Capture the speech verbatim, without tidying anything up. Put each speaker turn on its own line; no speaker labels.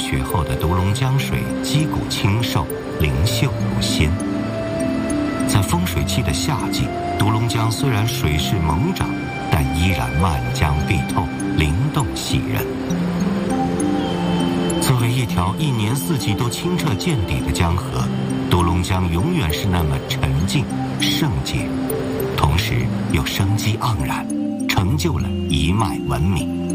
雪后的独龙江水击鼓清瘦，灵秀如仙。在丰水期的夏季，独龙江虽然水势猛涨，但依然万江碧透，灵动喜人。作为一条一年四季都清澈见底的江河，独龙江永远是那么沉静圣洁，同时又生机盎然，成就了一脉文明。